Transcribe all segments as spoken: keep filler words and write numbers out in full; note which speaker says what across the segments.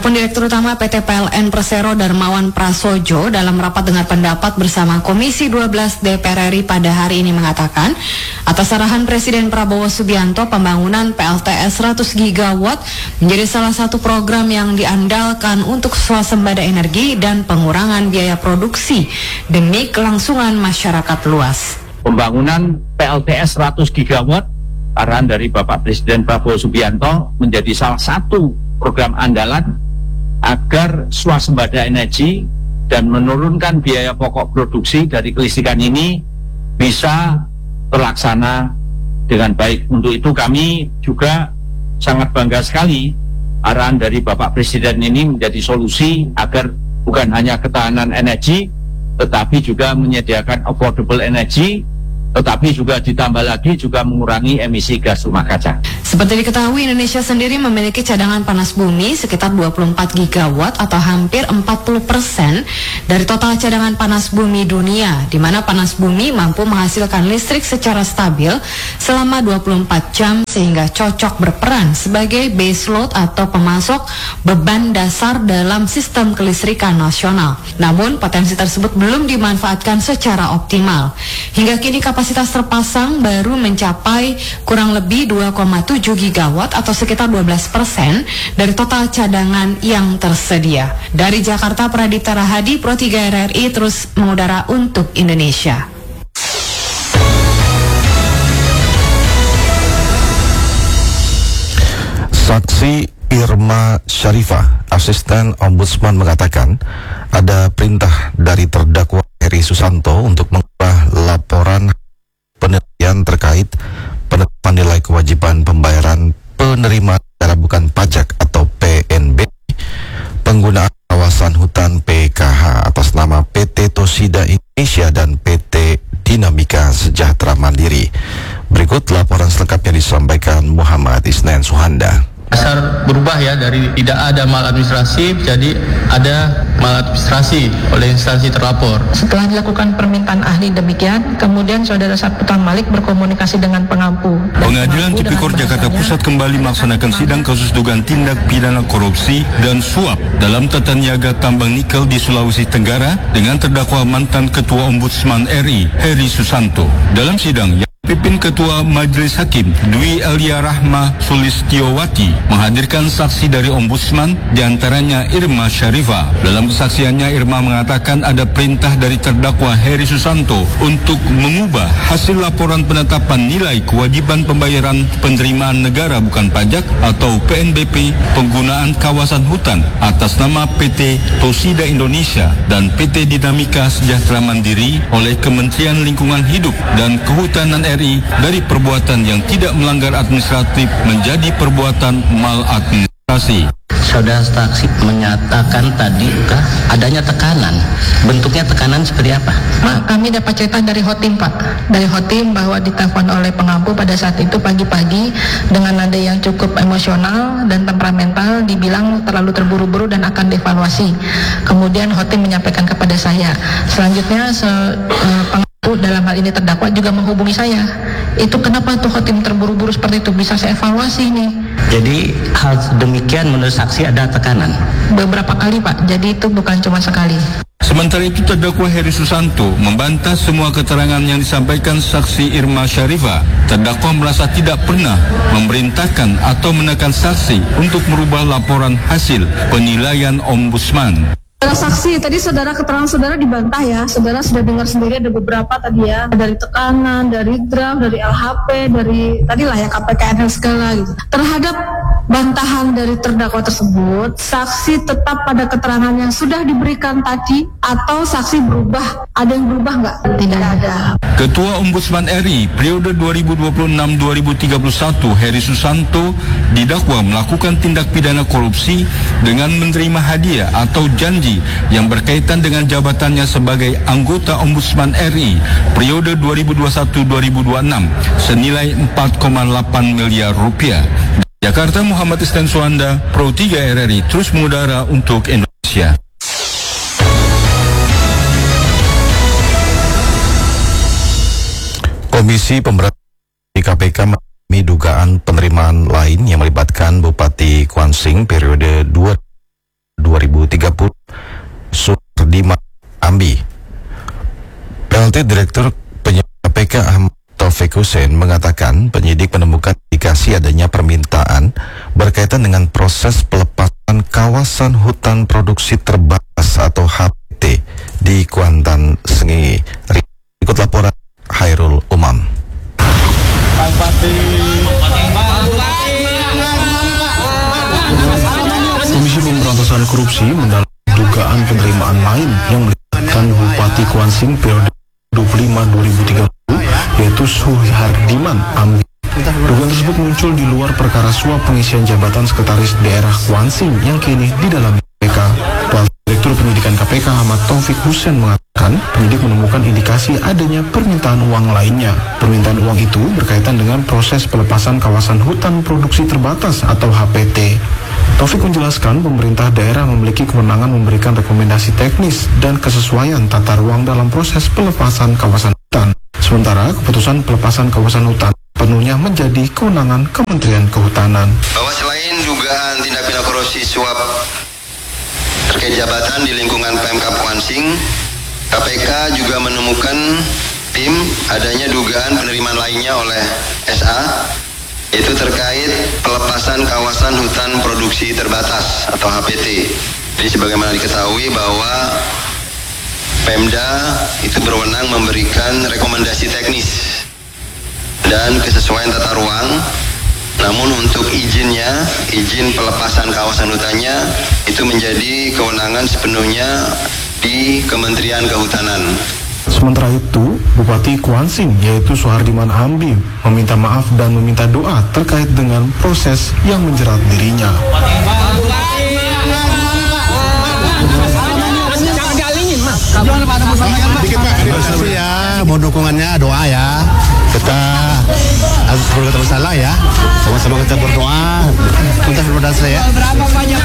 Speaker 1: Adapun Direktur Utama P T P L N Persero Darmawan Prasojo dalam rapat dengar pendapat bersama Komisi dua belas D P R R I pada hari ini mengatakan, atas arahan Presiden Prabowo Subianto, pembangunan P L T S seratus gigawatt menjadi salah satu program yang diandalkan untuk swasembada energi dan pengurangan biaya produksi demi kelangsungan masyarakat luas.
Speaker 2: Pembangunan P L T S seratus gigawatt, arahan dari Bapak Presiden Prabowo Subianto, menjadi salah satu program andalan agar swasembada energi dan menurunkan biaya pokok produksi dari kelistrikan ini bisa terlaksana dengan baik. Untuk itu kami juga sangat bangga sekali arahan dari Bapak Presiden ini menjadi solusi agar bukan hanya ketahanan energi, tetapi juga menyediakan affordable energy, tetapi juga ditambah lagi juga mengurangi emisi gas rumah kaca.
Speaker 1: Seperti diketahui, Indonesia sendiri memiliki cadangan panas bumi sekitar dua puluh empat gigawatt atau hampir empat puluh persen dari total cadangan panas bumi dunia, di mana panas bumi mampu menghasilkan listrik secara stabil selama dua puluh empat jam sehingga cocok berperan sebagai base load atau pemasok beban dasar dalam sistem kelistrikan nasional. Namun, potensi tersebut belum dimanfaatkan secara optimal. Hingga kini kapasitas Kapasitas terpasang baru mencapai kurang lebih dua koma tujuh gigawatt atau sekitar dua belas persen dari total cadangan yang tersedia. Dari Jakarta, Pradipta Rahadi, Pro tiga R R I terus mengudara untuk Indonesia.
Speaker 3: Saksi Irma Syarifah, asisten ombudsman, mengatakan ada perintah dari terdakwa Heri Susanto untuk mengubah laporan penilaian terkait penetapan nilai kewajiban pembayaran penerimaan negara bukan pajak atau P N B penggunaan kawasan hutan P K H atas nama P T Tosida Indonesia dan P T Dinamika Sejahtera Mandiri. Berikut laporan selengkapnya disampaikan Muhammad Isnan Suhanda.
Speaker 4: Dasar berubah ya, dari tidak ada maladministrasi jadi ada maladministrasi oleh instansi terlapor.
Speaker 5: Setelah dilakukan permintaan ahli demikian, kemudian Saudara Saputra Malik berkomunikasi dengan pengampu.
Speaker 6: Pengadilan Tipikor Jakarta Pusat kembali melaksanakan sidang kasus dugaan tindak pidana korupsi dan suap dalam tata niaga tambang nikel di Sulawesi Tenggara dengan terdakwa mantan Ketua Ombudsman R I Heri Susanto. Dalam sidang yang dipimpin Ketua Majelis Hakim Dwi Elia Rahma Sulistiowati menghadirkan saksi dari Ombudsman, diantaranya Irma Syarifah. Dalam kesaksiannya, Irma mengatakan ada perintah dari terdakwa Heri Susanto untuk mengubah hasil laporan penetapan nilai kewajiban pembayaran penerimaan negara bukan pajak atau P N B P penggunaan kawasan hutan atas nama P T Tosida Indonesia dan P T Dinamika Sejahtera Mandiri oleh Kementerian Lingkungan Hidup dan Kehutanan R I dari perbuatan yang tidak melanggar administratif menjadi perbuatan maladministrasi.
Speaker 4: Saudara saksi menyatakan tadi kah adanya tekanan. Bentuknya tekanan seperti apa?
Speaker 5: Ma, kami dapat cerita dari Hotim, Pak. Dari Hotim bahwa ditelepon oleh pengampu pada saat itu pagi-pagi dengan nada yang cukup emosional dan temperamental, dibilang terlalu terburu-buru dan akan dievaluasi. Kemudian Hotim menyampaikan kepada saya. Selanjutnya se, uh, pengampu dalam hal ini terdakwa juga menghubungi saya. Itu kenapa tuh Hotim terburu-buru seperti itu? Bisa saya evaluasi nih.
Speaker 4: Jadi hal demikian menurut saksi ada tekanan?
Speaker 5: Beberapa kali, Pak. Jadi itu bukan cuma sekali.
Speaker 6: Sementara itu, terdakwa Heri Susanto membantah semua keterangan yang disampaikan saksi Irma Syarifah. Terdakwa merasa tidak pernah memerintahkan atau menekan saksi untuk merubah laporan hasil penilaian Ombudsman.
Speaker 7: Saksi, tadi saudara keterangan saudara dibantah ya. Saudara sudah dengar sendiri ada beberapa tadi ya, dari tekanan, dari draft, dari L H P, dari tadilah ya K P K N L segala gitu. Terhadap bantahan dari terdakwa tersebut, saksi tetap pada keterangan yang sudah diberikan tadi atau saksi berubah? Ada yang berubah nggak? Tidak ada.
Speaker 6: Ketua Ombudsman R I periode dua ribu dua puluh enam sampai dua ribu tiga puluh satu Heri Susanto didakwa melakukan tindak pidana korupsi dengan menerima hadiah atau janji yang berkaitan dengan jabatannya sebagai anggota Ombudsman R I periode dua ribu dua puluh satu sampai dua ribu dua puluh enam senilai empat koma delapan miliar rupiah. Jakarta, Muhammad Isnan Suhanda, Pro tiga R R I terus mengudara untuk Indonesia.
Speaker 3: Komisi Pemberantasan K P K mengalami dugaan penerimaan lain yang melibatkan Bupati Kuansing periode dua itu Direktur Penyidik K P K Ahmad Taufik Hussein mengatakan penyidik menemukan indikasi adanya permintaan berkaitan dengan proses pelepasan kawasan hutan produksi terbatas atau H P T di Kuantan, Sengenge. Ikut laporan Hairul Umam.
Speaker 8: Komisi Pemberantasan Korupsi mendalami dugaan penerimaan lain yang melibatkan Bupati Kuansing periode dua puluh lima dua ribu tiga puluh, yaitu Suhardiman Ambi. Dugaan tersebut muncul di luar perkara suap pengisian jabatan Sekretaris Daerah Kuansing yang kini didalami K P K. Direktur Penyidikan K P K Ahmad Taufik Hussein mengatakan penyidik menemukan indikasi adanya permintaan uang lainnya. Permintaan uang itu berkaitan dengan proses pelepasan kawasan hutan produksi terbatas atau H P T. Taufik menjelaskan pemerintah daerah memiliki kewenangan memberikan rekomendasi teknis dan kesesuaian tata ruang dalam proses pelepasan kawasan hutan. Sementara keputusan pelepasan kawasan hutan penuhnya menjadi kewenangan Kementerian Kehutanan.
Speaker 9: Bahwa selain dugaan tindak pidana korupsi suap terkait jabatan di lingkungan P M K Kuansing, K P K juga menemukan tim adanya dugaan penerimaan lainnya oleh S A, yaitu terkait pelepasan kawasan hutan produksi terbatas atau H P T. Jadi sebagaimana diketahui bahwa Pemda itu berwenang memberikan rekomendasi teknis dan kesesuaian tata ruang. Namun untuk izinnya, izin pelepasan kawasan hutannya itu menjadi kewenangan sepenuhnya di Kementerian Kehutanan.
Speaker 8: Sementara itu, Bupati Kuansing yaitu Suhardiman Ambi meminta maaf dan meminta doa terkait dengan proses yang menjerat dirinya.
Speaker 10: Terima ya, mohon dukungannya, doa ya. Kita harus berkata bersalah ya. Sama-sama kita berdoa. Kita berdoa saya. Berapa banyak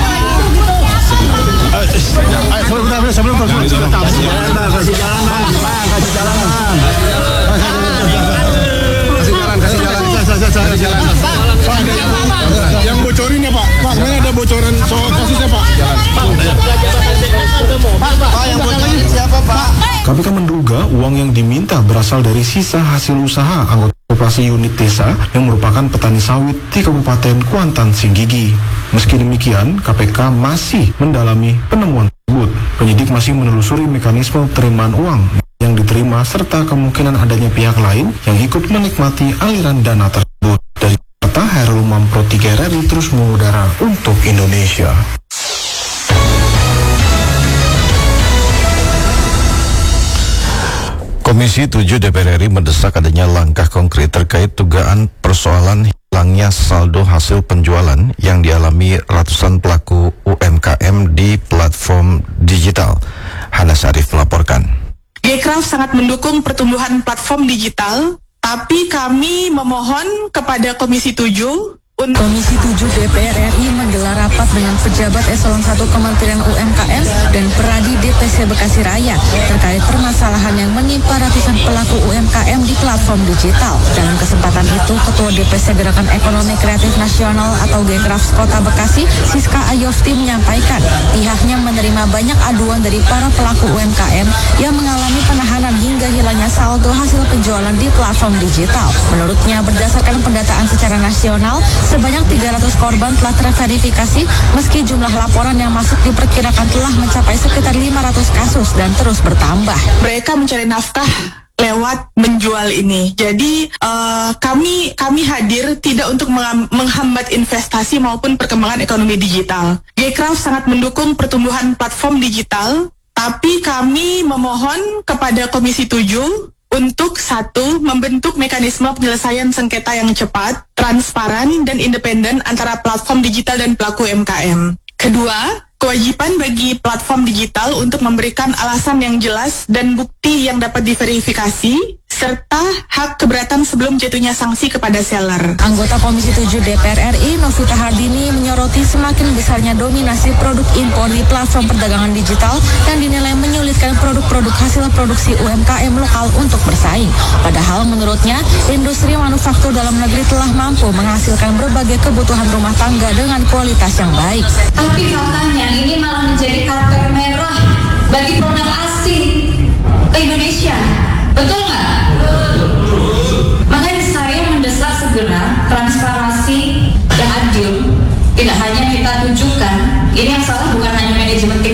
Speaker 10: Sebelum sebelum kasih jalan, kasih jalan, kasih jalan, kasih jalan, kasih jalan. Yang bocorin ya Pak, Pak, sebenarnya ada bocoran soal kasusnya Pak. Pak, yang bocorin siapa Pak?
Speaker 8: K P K menduga uang yang diminta berasal dari sisa hasil usaha anggota koperasi unit desa yang merupakan petani sawit di Kabupaten Kuantan, Singgigi. Meski demikian, K P K masih mendalami penemuan tersebut. Penyidik masih menelusuri mekanisme penerimaan uang yang diterima serta kemungkinan adanya pihak lain yang ikut menikmati aliran dana tersebut. Dari Jakarta, Hairul Umam Pro tiga R I terus mengudara untuk Indonesia.
Speaker 3: Komisi tujuh D P R R I mendesak adanya langkah konkret terkait dugaan persoalan hilangnya saldo hasil penjualan yang dialami ratusan pelaku U M K M di platform digital. Hana Syarif melaporkan.
Speaker 11: Gcraft sangat mendukung pertumbuhan platform digital, tapi kami memohon kepada Komisi tujuh
Speaker 12: Komisi tujuh D P R R I menggelar rapat dengan pejabat eselon satu Kementerian U M K M dan Peradi D P C Bekasi Raya terkait permasalahan yang menimpa ratusan pelaku U M K M di platform digital. Dalam kesempatan itu, Ketua D P C Gerakan Ekonomi Kreatif Nasional atau Gcraft Kota Bekasi, Siska Ayofti menyampaikan pihaknya menerima banyak aduan dari para pelaku U M K M yang mengalami penahanan hingga hilangnya saldo hasil penjualan di platform digital. Menurutnya, berdasarkan pendataan secara nasional, sebanyak tiga ratus korban telah terverifikasi meski jumlah laporan yang masuk diperkirakan telah mencapai sekitar lima ratus kasus dan terus bertambah.
Speaker 11: Mereka mencari nafkah lewat menjual ini. Jadi uh, kami kami hadir tidak untuk menghambat investasi maupun perkembangan ekonomi digital. Gcraft sangat mendukung pertumbuhan platform digital, tapi kami memohon kepada Komisi tujuh untuk satu, membentuk mekanisme penyelesaian sengketa yang cepat, transparan, dan independen antara platform digital dan pelaku U M K M. Kedua, kewajiban bagi platform digital untuk memberikan alasan yang jelas dan bukti yang dapat diverifikasi, serta hak keberatan sebelum jatuhnya sanksi kepada seller.
Speaker 12: Anggota Komisi tujuh D P R R I, Novita Hardini, menyoroti semakin besarnya dominasi produk impor di platform perdagangan digital yang dinilai menyulitkan produk-produk hasil produksi U M K M lokal untuk bersaing. Padahal menurutnya, industri manufaktur dalam negeri telah mampu menghasilkan berbagai kebutuhan rumah tangga dengan kualitas yang baik.
Speaker 13: Tapi faktanya ini malah menjadi karpet merah bagi produk asing ke Indonesia. salah bukan hanya manajemen